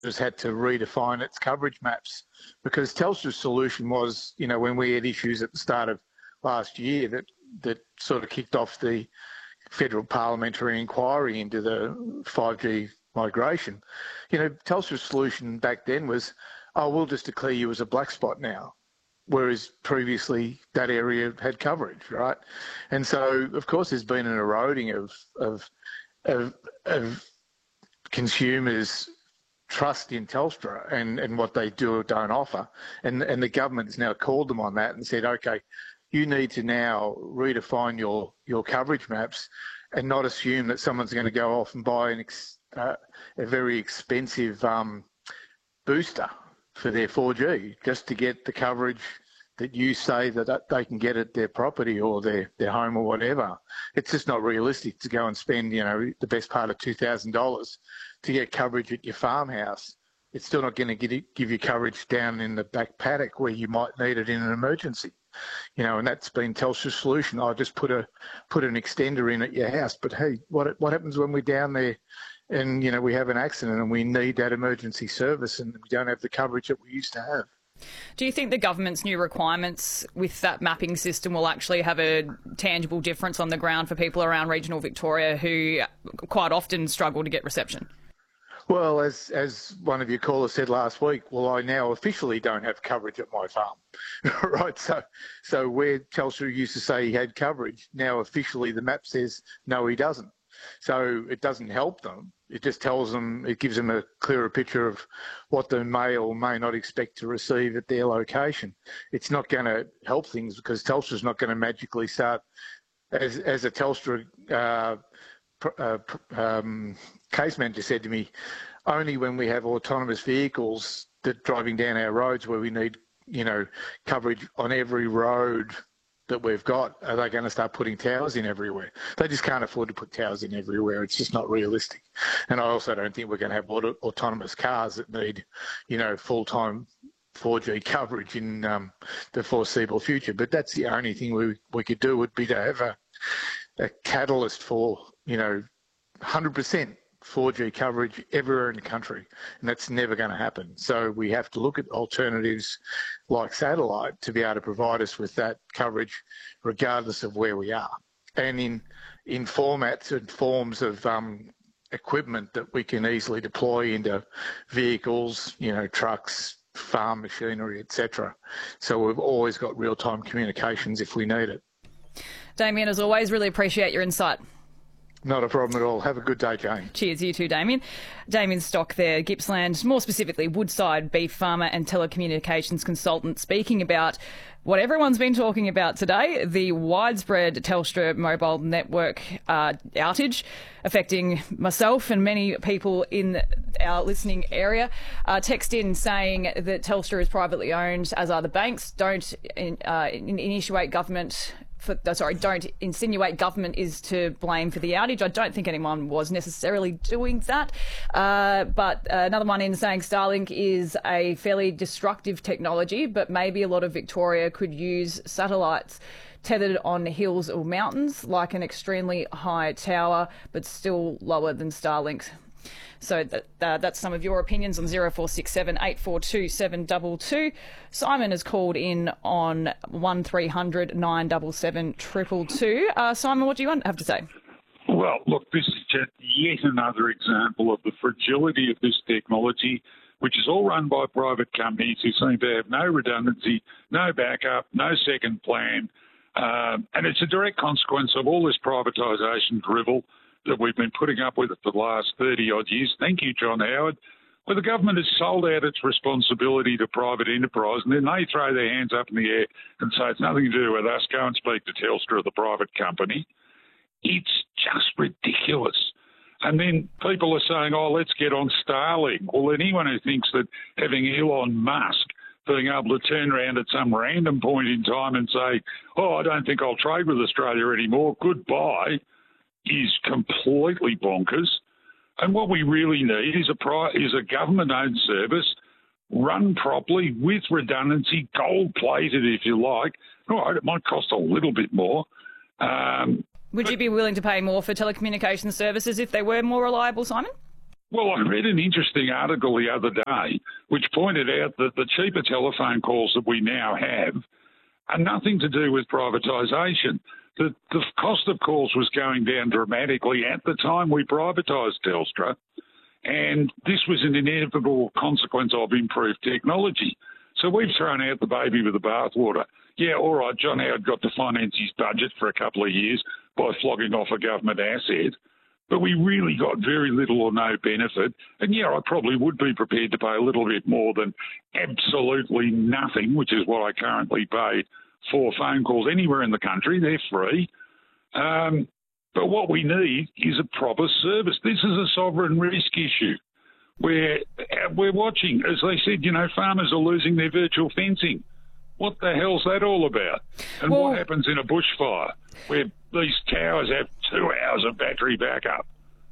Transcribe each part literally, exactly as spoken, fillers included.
has had to redefine its coverage maps, because Telstra's solution was, you know, when we had issues at the start of last year that, that sort of kicked off the federal parliamentary inquiry into the five G migration. You know, Telstra's solution back then was, oh, we'll just declare you as a black spot now, whereas previously that area had coverage, right? And so, of course, there's been an eroding of of of, of consumers' trust in Telstra and, and what they do or don't offer. And, and the government has now called them on that and said, okay, you need to now redefine your, your coverage maps and not assume that someone's going to go off and buy an ex, uh, a very expensive um, booster for their four G just to get the coverage that you say that they can get at their property or their, their home or whatever. It's just not realistic to go and spend, you know, the best part of two thousand dollars to get coverage at your farmhouse. It's still not going to give you coverage down in the back paddock where you might need it in an emergency. You know, and that's been Telstra's solution. I'll just put a put an extender in at your house. But hey, what what happens when we're down there and, you know, we have an accident and we need that emergency service and we don't have the coverage that we used to have? Do you think the government's new requirements with that mapping system will actually have a tangible difference on the ground for people around regional Victoria who quite often struggle to get reception? Well, as as one of your callers said last week, well, I now officially don't have coverage at my farm, right? So, so where Telstra used to say he had coverage, now officially the map says no, he doesn't. So it doesn't help them. It just tells them, it gives them a clearer picture of what they may or may not expect to receive at their location. It's not going to help things because Telstra's not going to magically start, as as a Telstra uh, uh, um, case manager said to me, only when we have autonomous vehicles that driving down our roads where we need, you know, coverage on every road that we've got, are they going to start putting towers in everywhere? They just can't afford to put towers in everywhere. It's just not realistic. And I also don't think we're going to have auto- autonomous cars that need, you know, full-time four G coverage in um, the foreseeable future. But that's the only thing we we could do would be to have a, a catalyst for, you know, one hundred percent four G coverage everywhere in the country, and that's never going to happen. So we have to look at alternatives like satellite to be able to provide us with that coverage regardless of where we are, and in in formats and forms of um, equipment that we can easily deploy into vehicles, you know, trucks, farm machinery, et cetera. So we've always got real-time communications if we need it. Damien, as always, really appreciate your insight. Not a problem at all. Have a good day, Jane. Cheers, you too, Damien. Damien Stock there, Gippsland, more specifically Woodside beef farmer and telecommunications consultant, speaking about what everyone's been talking about today, the widespread Telstra mobile network uh, outage affecting myself and many people in our listening area. Uh, text in saying that Telstra is privately owned, as are the banks. Don't in, uh, initiate government... For, sorry, don't insinuate government is to blame for the outage. I don't think anyone was necessarily doing that. Uh, but uh, another one in saying Starlink is a fairly destructive technology, but maybe a lot of Victoria could use satellites tethered on hills or mountains, like an extremely high tower, but still lower than Starlink. So that, uh, that's some of your opinions on zero four six seven, eight four two, seven two two. Simon has called in on one three hundred, nine seven seven, two two two. Uh, Simon, what do you have to say? Well, look, this is just yet another example of the fragility of this technology, which is all run by private companies who seem to have no redundancy, no backup, no second plan. Um, and it's a direct consequence of all this privatisation drivel that we've been putting up with for the last thirty-odd years. Thank you, John Howard. Where the government has sold out its responsibility to private enterprise, and then they throw their hands up in the air and say it's nothing to do with us, go and speak to Telstra, the private company. It's just ridiculous. And then people are saying, oh, let's get on Starlink. Well, anyone who thinks that having Elon Musk being able to turn around at some random point in time and say, oh, I don't think I'll trade with Australia anymore, goodbye, is completely bonkers. And what we really need is a pri- is a government-owned service run properly with redundancy, gold-plated if you like. All right, it might cost a little bit more. Um, Would you be willing to pay more for telecommunications services if they were more reliable, Simon? Well, I read an interesting article the other day which pointed out that the cheaper telephone calls that we now have are nothing to do with privatisation. The, the cost of calls was going down dramatically at the time we privatised Telstra, and this was an inevitable consequence of improved technology. So we've thrown out the baby with the bathwater. Yeah, all right, John Howard got to finance his budget for a couple of years by flogging off a government asset, but we really got very little or no benefit. And yeah, I probably would be prepared to pay a little bit more than absolutely nothing, which is what I currently pay for phone calls anywhere in the country. They're free. Um, but what we need is a proper service. This is a sovereign risk issue where we're watching, as they said, you know, farmers are losing their virtual fencing. What the hell's that all about? And well, what happens in a bushfire where these towers have two hours of battery backup?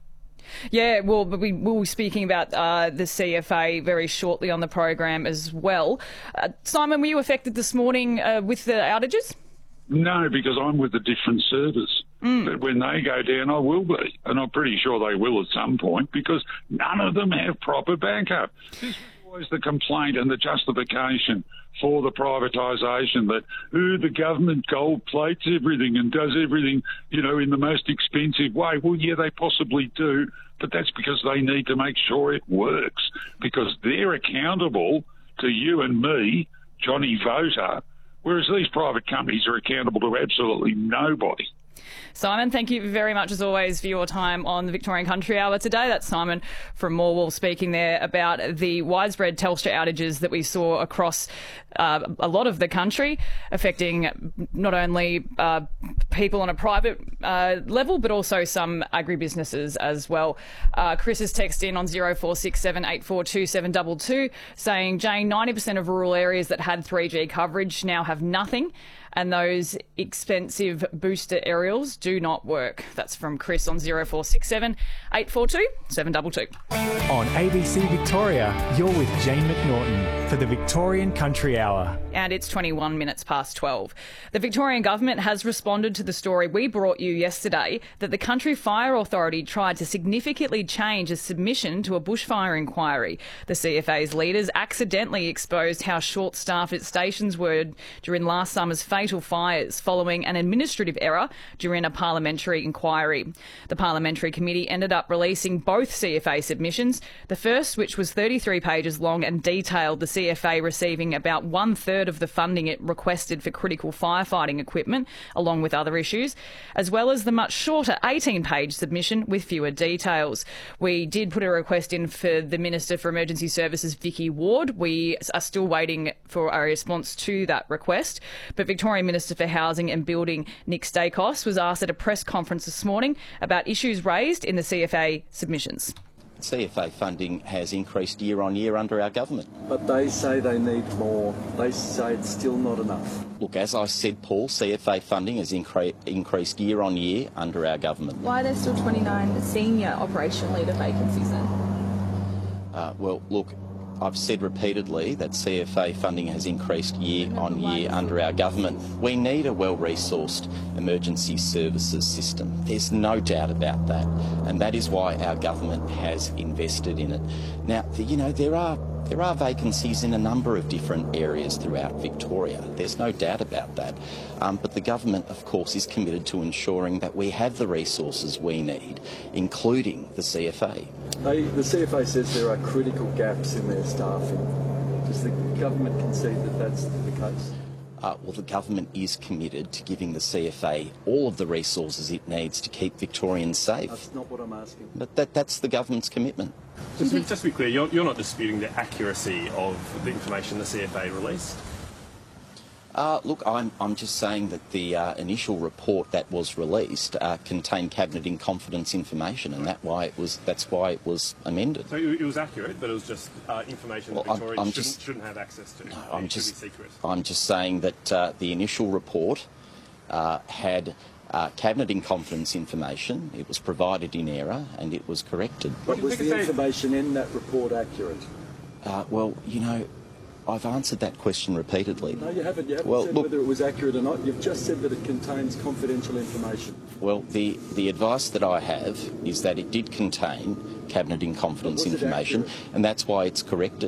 Yeah, well, but we will be speaking about uh, the C F A very shortly on the program as well. Uh, Simon, were you affected this morning uh, with the outages? No, because I'm with a different service. Mm. But when they go down, I will be. And I'm pretty sure they will at some point because none of them have proper backup. This is always the complaint and the justification for the privatisation that, ooh, the government gold plates everything and does everything, you know, in the most expensive way. Well, yeah, they possibly do, but that's because they need to make sure it works because they're accountable to you and me, Johnny Voter, whereas these private companies are accountable to absolutely nobody. Simon, thank you very much as always for your time on the Victorian Country Hour today. That's Simon from Morwell speaking there about the widespread Telstra outages that we saw across uh, a lot of the country, affecting not only uh, people on a private uh, level, but also some agribusinesses as well. Uh, Chris has texted in on zero four six seven eight four two seven two two saying, Jane, ninety percent of rural areas that had three G coverage now have nothing, and those expensive booster aerials do not work. That's from Chris on zero four six seven eight four two seven two two. On A B C Victoria, you're with Jane McNaughton for the Victorian Country Hour. And it's twenty-one minutes past twelve. The Victorian Government has responded to the story we brought you yesterday that the Country Fire Authority tried to significantly change a submission to a bushfire inquiry. The C F A's leaders accidentally exposed how short-staffed its stations were during last summer's fatal fires following an administrative error during a parliamentary inquiry. The parliamentary committee ended up releasing both C F A submissions. The first, which was thirty-three pages long and detailed the C F A receiving about one-third of the funding it requested for critical firefighting equipment, along with other issues, as well as the much shorter eighteen-page submission with fewer details. We did put a request in for the Minister for Emergency Services, Vicky Ward. We are still waiting for a response to that request, but Victorian Minister for Housing and Building, Nick Stakos, was asked at a press conference this morning about issues raised in the C F A submissions. C F A funding has increased year on year under our government. But they say they need more. They say it's still not enough. Look, as I said, Paul, C F A funding has incre- increased year on year under our government. Why are there still twenty-nine senior operation leader vacancies then? Uh, well, look, I've said repeatedly that C F A funding has increased year on year under our government. We need a well-resourced emergency services system. There's no doubt about that, and that is why our government has invested in it. Now, you know, there are there are vacancies in a number of different areas throughout Victoria. There's no doubt about that. Um, but the government, of course, is committed to ensuring that we have the resources we need, including the C F A. They, the C F A says there are critical gaps in their staffing. Does the government concede that that's the case? Uh, well, the government is committed to giving the C F A all of the resources it needs to keep Victorians safe. That's not what I'm asking. But that, that's the government's commitment. Just, to, just to be clear, you're, you're not disputing the accuracy of the information the C F A released? Uh, look, I'm, I'm just saying that the uh, initial report that was released uh, contained cabinet in confidence information, and that why it was that's why it was amended. So it was accurate, but it was just uh, information well, that Victorians I'm, I'm shouldn't, just, shouldn't have access to. No, it I'm should just, be secret. I'm just saying that uh, the initial report uh, had uh, cabinet in confidence information. It was provided in error, and it was corrected. But was the information in that report accurate? Uh, well, you know, I've answered that question repeatedly. No, you haven't. You haven't well, said look, whether it was accurate or not. You've just said that it contains confidential information. Well, the, the advice that I have is that it did contain Cabinet in confidence information, and that's why it's corrected.